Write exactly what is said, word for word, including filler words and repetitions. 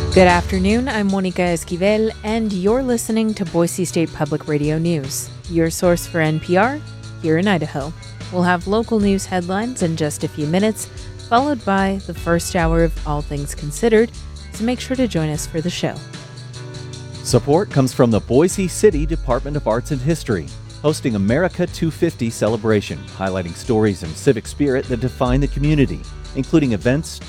Good afternoon, I'm Monica Esquivel, and you're listening to Boise State Public Radio News, your source for N P R here in Idaho. We'll have local news headlines in just a few minutes, followed by the first hour of All Things Considered, so make sure to join us for the show. Support comes from the Boise City Department of Arts and History, hosting America two fifty celebration, highlighting stories and civic spirit that define the community, including events,